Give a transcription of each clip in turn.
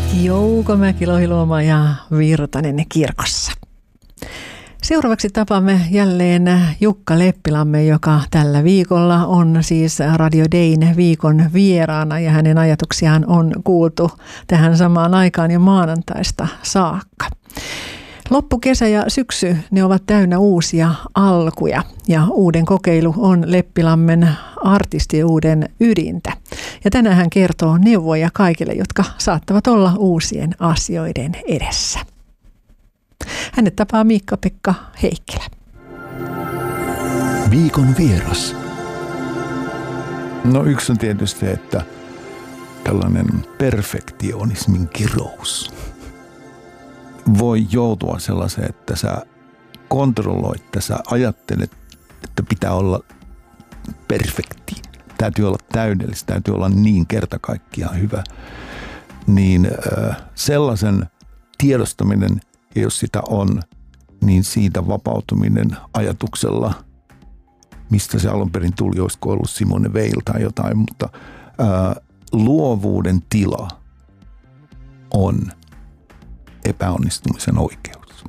Jouko Mäki-Lohiluoma ja Virtanen kirkossa. Seuraavaksi tapaamme jälleen Jukka Leppilamme, joka tällä viikolla on siis Radio Dayn viikon vieraana ja hänen ajatuksiaan on kuultu tähän samaan aikaan jo maanantaista saakka. Loppukesä ja syksy, ne ovat täynnä uusia alkuja ja uuden kokeilu on Leppilammen artistiuuden ydintä. Ja tänään hän kertoo neuvoja kaikille, jotka saattavat olla uusien asioiden edessä. Hänet tapaa Miikka-Pekka Heikkilä. Viikon vieras. No yksi on tietysti, että tällainen perfektionismin kirous voi joutua sellaiseen, että sä kontrolloit, että sä ajattelet, että pitää olla perfekti. Täytyy olla täydellistä, täytyy olla niin kerta kaikkiaan hyvä. Niin sellaisen tiedostaminen, ja jos sitä on, niin siitä vapautuminen ajatuksella, mistä se alun perin tuli, olisiko ollut Simone Weil tai jotain, mutta luovuuden tila on epäonnistumisen oikeus.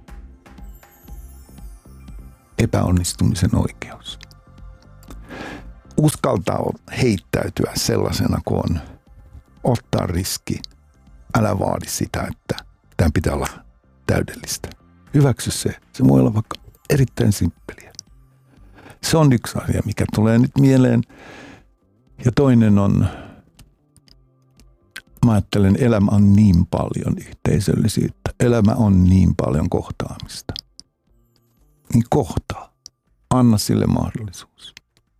Epäonnistumisen oikeus. Uskaltaa heittäytyä sellaisena kuin on. Ottaa riski. Älä vaadi sitä, että tämän pitää olla täydellistä. Hyväksy se. Se voi olla vaikka erittäin simppeliä. Se on yksi asia, mikä tulee nyt mieleen. Ja toinen on, mä ajattelen, elämä on niin paljon yhteisöllisyyttä. Elämä on niin paljon kohtaamista. Niin kohtaa. Anna sille mahdollisuus.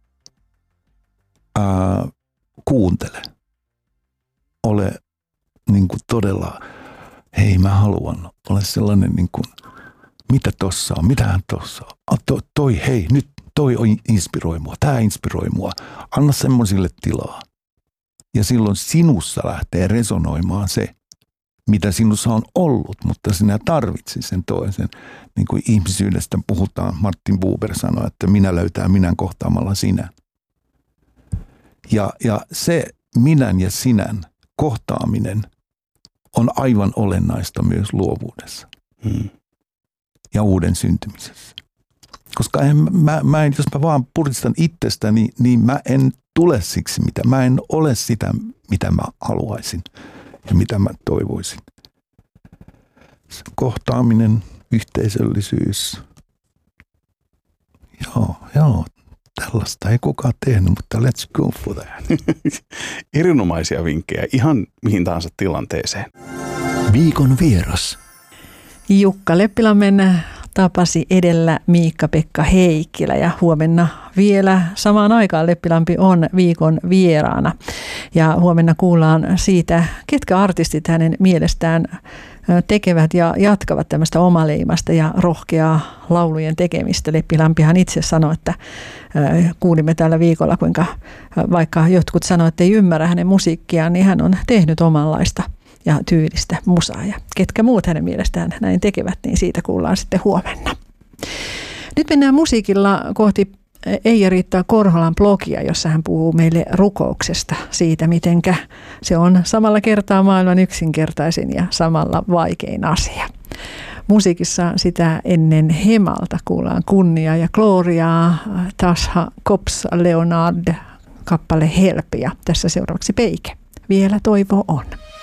Kuuntele. Ole niin kuin todella, hei mä haluan. Ole sellainen niin kuin, mitä tossa on, mitähän tossa on. Hei nyt toi inspiroi mua, tää inspiroi mua. Anna semmoisille tilaa. Ja silloin sinussa lähtee resonoimaan se, mitä sinussa on ollut, mutta sinä tarvitsit sen toisen. Niin kuin ihmisyydestä puhutaan, Martin Buber sanoi, että minä löytää minän kohtaamalla sinä. Ja se minän ja sinän kohtaaminen on aivan olennaista myös luovuudessa ja uuden syntymisessä. Koska jos mä vaan puristan itsestäni, niin mä en tule siksi mä en ole sitä, mitä mä haluaisin ja mitä mä toivoisin. Kohtaaminen, yhteisöllisyys. Joo, tällaista ei kukaan tehnyt, mutta let's go for that. Erinomaisia vinkkejä ihan mihin tahansa tilanteeseen. Viikon vieras. Jukka Leppilammen tapasi edellä Miikka-Pekka Heikkilä ja huomenna vielä samaan aikaan Leppilampi on viikon vieraana. Ja huomenna kuullaan siitä, ketkä artistit hänen mielestään tekevät ja jatkavat tämmöistä omaleimasta ja rohkeaa laulujen tekemistä. Leppilampihan itse sanoi, että kuulimme tällä viikolla, kuinka vaikka jotkut sanoivat, että ei ymmärrä hänen musiikkiaan, niin hän on tehnyt omanlaista ja tyylistä musaa. Ja ketkä muut hänen mielestään näin tekevät, niin siitä kuullaan sitten huomenna. Nyt mennään musiikilla kohti Eija-Riitta Korholan blogia, jossa hän puhuu meille rukouksesta, siitä mitenkä se on samalla kertaa maailman yksinkertaisin ja samalla vaikein asia. Musiikissa sitä ennen Hemalta kuullaan kunnia ja gloriaa, Tasha Cobbs Leonard kappale Help ja tässä seuraavaksi Peike. Vielä toivo on.